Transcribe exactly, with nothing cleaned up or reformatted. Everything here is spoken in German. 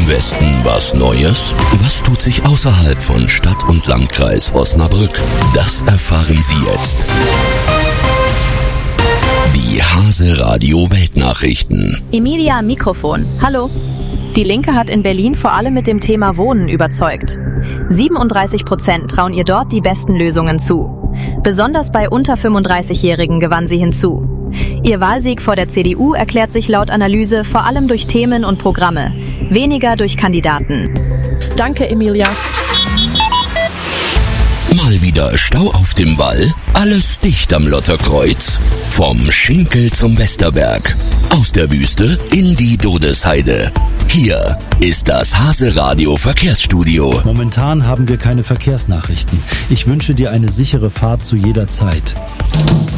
im Westen was Neues? Was tut sich außerhalb von Stadt und Landkreis Osnabrück? Das erfahren Sie jetzt. Die Hase Radio Weltnachrichten. Emilia am Mikrofon. Hallo. Die Linke hat in Berlin vor allem mit dem Thema Wohnen überzeugt. siebenunddreißig Prozent trauen ihr dort die besten Lösungen zu. Besonders bei unter fünfunddreißigjährigen gewann sie hinzu. Ihr Wahlsieg vor der C D U erklärt sich laut Analyse vor allem durch Themen und Programme, weniger durch Kandidaten. Danke, Emilia. Mal wieder Stau auf dem Wall, alles dicht am Lotterkreuz. Vom Schinkel zum Westerberg, aus der Wüste in die Dodesheide. Hier ist das Hase Radio Verkehrsstudio. Momentan haben wir keine Verkehrsnachrichten. Ich wünsche dir eine sichere Fahrt zu jeder Zeit.